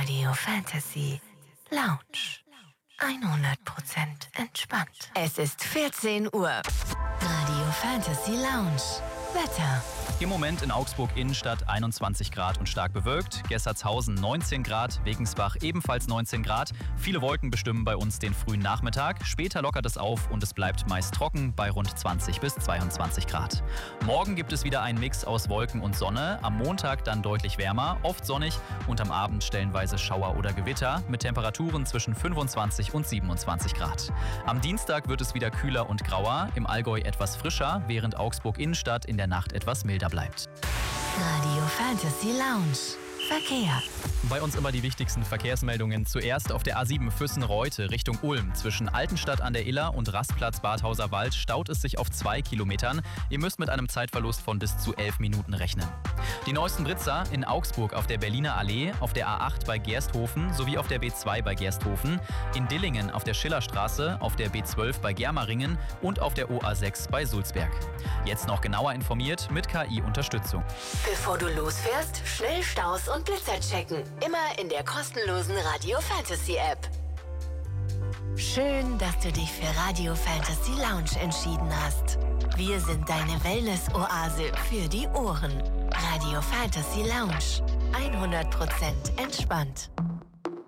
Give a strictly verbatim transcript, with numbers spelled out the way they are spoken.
Radio Fantasy Lounge. hundert Prozent entspannt. Es ist vierzehn Uhr. Radio Fantasy Lounge. Wetter. Im Moment in Augsburg Innenstadt einundzwanzig Grad und stark bewölkt. Gessertshausen neunzehn Grad, Wegensbach ebenfalls neunzehn Grad. Viele Wolken bestimmen bei uns den frühen Nachmittag. Später lockert es auf und es bleibt meist trocken bei rund zwanzig bis zweiundzwanzig Grad. Morgen gibt es wieder einen Mix aus Wolken und Sonne. Am Montag dann deutlich wärmer, oft sonnig und am Abend stellenweise Schauer oder Gewitter mit Temperaturen zwischen fünfundzwanzig und siebenundzwanzig Grad. Am Dienstag wird es wieder kühler und grauer, im Allgäu etwas frischer, während Augsburg Innenstadt in der Nacht etwas milder bleibt. Radio Fantasy Lounge. Verkehr. Bei uns immer die wichtigsten Verkehrsmeldungen. Zuerst auf der A sieben Füssen-Reute Richtung Ulm. Zwischen Altenstadt an der Iller und Rastplatz Badhauser Wald staut es sich auf zwei Kilometern. Ihr müsst mit einem Zeitverlust von bis zu elf Minuten rechnen. Die neuesten Blitzer in Augsburg auf der Berliner Allee, auf der A acht bei Gersthofen sowie auf der B zwei bei Gersthofen, in Dillingen auf der Schillerstraße, auf der B zwölf bei Germeringen und auf der O A sechs bei Sulzberg. Jetzt noch genauer informiert mit K I-Unterstützung. Bevor du losfährst, schnell Staus und Blitzer checken. Immer in der kostenlosen Radio Fantasy App. Schön, dass du dich für Radio Fantasy Lounge entschieden hast. Wir sind deine Wellness-Oase für die Ohren. Radio Fantasy Lounge. hundert Prozent entspannt.